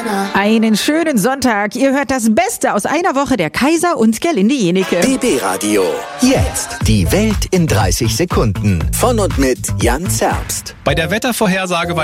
Einen schönen Sonntag. Ihr hört das Beste aus einer Woche der Kaiser und Gerlinde Jenecke. DB Radio. Jetzt die Welt in 30 Sekunden. Von und mit Jan Zerbst. Bei der Wettervorhersage